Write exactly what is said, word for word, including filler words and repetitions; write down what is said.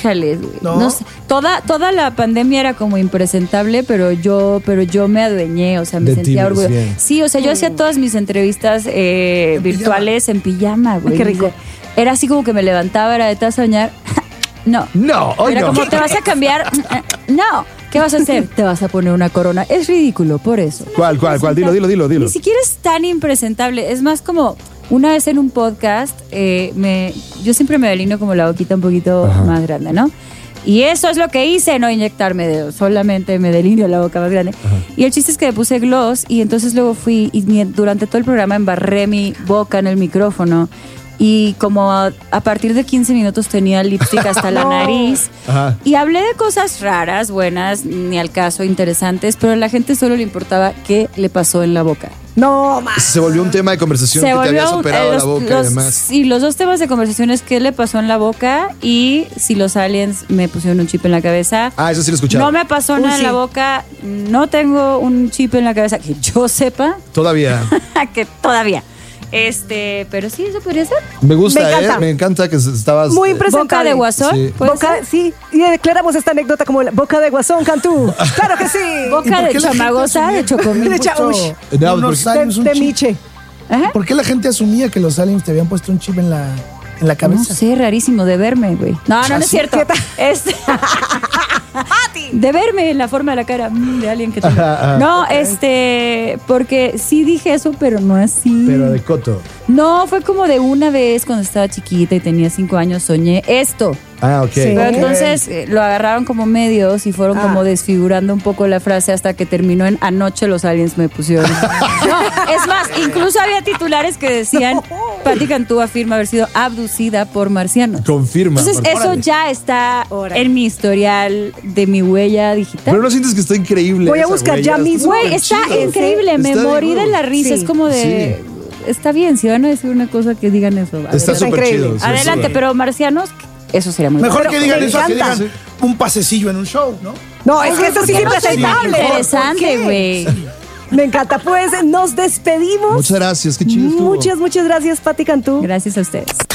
híjale, ¿No? no sé, toda, toda la pandemia era como impresentable, pero yo, pero yo me adueñé, o sea, me De ti, sentía orgullosa. bien. Sí, o sea, yo hacía todas mis entrevistas eh, En virtuales en pijama, güey. Qué rico. Era así como que me levantaba, era de te vas a bañar. No. No, hoy Era no. como, ¿te vas a cambiar? No. ¿Qué vas a hacer? Te vas a poner una corona. Es ridículo, por eso. ¿Cuál, cuál, cuál? Dilo, dilo, dilo, dilo. Ni siquiera es tan impresentable. Es más como una vez en un podcast, eh, me, yo siempre me delineo como la boquita un poquito Ajá. más grande, ¿no? Y eso es lo que hice, no inyectarme dedos, solamente me delineo la boca más grande. Ajá. Y el chiste es que me puse gloss y entonces luego fui y mi- durante todo el programa embarré mi boca en el micrófono. Y como a, a partir de quince minutos tenía lipstick hasta la No. nariz. Ajá. Y hablé de cosas raras, buenas, ni al caso, interesantes, pero a la gente solo le importaba qué le pasó en la boca. No, más. Se volvió un tema de conversación que te habías un- operado eh, la los- boca los- y demás. Sí, los dos temas de conversación es qué le pasó en la boca y si los aliens me pusieron un chip en la cabeza. Ah, eso sí lo he escuchado. No me pasó Uy, nada en sí. la boca, no tengo un chip en la cabeza que yo sepa, Todavía. que todavía. Este, pero sí, eso podría ser. Me gusta, Me encanta. ¿eh? Me encanta que estabas... Muy eh, impresionante. Boca de guasón. Sí. ¿puede Boca, ser? sí, y declaramos esta anécdota como la boca de guasón, Cantú. Claro que sí. ¿Y Boca por de qué la gente chamagosa, asumía de chocomil. De cha- uy. No, unos porque- De, años un de chip? Miche. Ajá. ¿Por qué la gente asumía que los aliens te habían puesto un chip en la, en la No cabeza? sé, rarísimo, de verme, güey. No, no, no es ¿Así? cierto. ¿Qué tal? Este- de verme en la forma de la cara mm, de alguien que tengo. Ajá, ajá. No, este, porque sí dije eso, pero no así. Pero de coto. No, fue como de una vez cuando estaba chiquita y tenía cinco años, soñé esto. Ah, ok. Sí. Pero Ok. entonces eh, lo agarraron como medios y fueron Ah. como desfigurando un poco la frase hasta que terminó en anoche los aliens me pusieron. No, es más, incluso había titulares que decían Patti Cantú afirma haber sido abducida por marcianos. Confirma. Entonces porque- eso ya está Órale. en mi historial de mi huella digital. Pero no sientes que está increíble. Voy a esa buscar huella? ya mismo. Güey, súper está chido. increíble, me Está de morí de huevos. la risa, Sí. es como de... Está bien, si van a decir una cosa que digan eso. Está Está súper increíble. chido. sí, Adelante, sí. pero marcianos, eso sería muy Mejor bueno. que digan me eso a que encanta. digan un pasecillo en un show, ¿no? No, es que esto sí es ¿Por qué no soy tan impresentable. interesante, ¿Por qué? güey. Me encanta. Pues nos despedimos. Muchas gracias, qué chido estuvo. Muchas, muchas gracias, Patti Cantú. Gracias a ustedes.